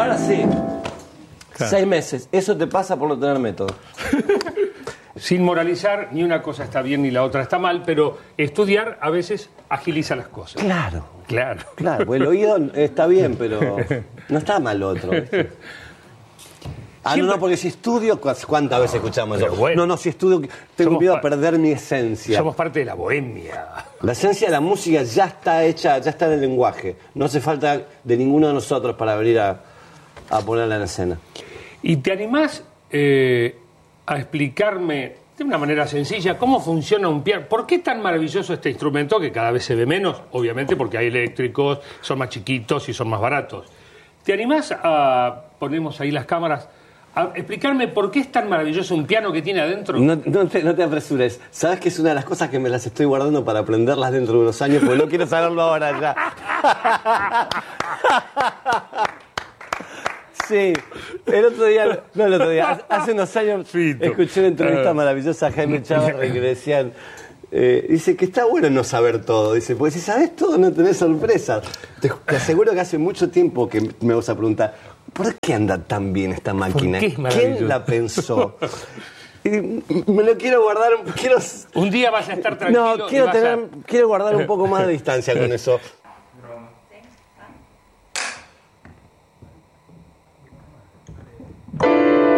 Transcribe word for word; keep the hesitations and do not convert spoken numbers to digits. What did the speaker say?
Ahora sí. Claro. Seis meses. Eso te pasa por no tener método. Sin moralizar, ni una cosa está bien ni la otra está mal, pero estudiar a veces agiliza las cosas. Claro. Claro. Claro, pues el oído está bien, pero no está mal otro. ¿Viste? Ah, Siempre... no, no, porque si estudio, ¿cuántas veces escuchamos eso? Bueno, no, no, si estudio, tengo somos miedo a par... perder mi esencia. Somos parte de la bohemia. La esencia de la música ya está hecha, ya está en el lenguaje. No hace falta de ninguno de nosotros para venir a, a ponerla en escena. ¿Y te animás eh, a explicarme de una manera sencilla cómo funciona un piano? ¿Por qué es tan maravilloso este instrumento que cada vez se ve menos? Obviamente porque hay eléctricos, son más chiquitos y son más baratos. ¿Te animás a, ponemos ahí las cámaras, a explicarme por qué es tan maravilloso un piano que tiene adentro? No, no, te, no te apresures. Sabes que es una de las cosas que me las estoy guardando para aprenderlas dentro de unos años, porque no quiero saberlo ahora ya. Sí, el otro día, no el otro día, hace unos años Fito. Escuché una entrevista maravillosa a Jaime Chavarri que le decían, eh, dice que está bueno no saber todo, dice, porque si sabes todo no tenés sorpresas. Te, te aseguro que hace mucho tiempo que me vas a preguntar, ¿por qué anda tan bien esta máquina? ¿Por qué es maravilloso? ¿Quién la pensó? Y me lo quiero guardar, quiero... Un día vas a estar tranquilo. No, quiero, y vas tener, a... quiero guardar un poco más de distancia con eso.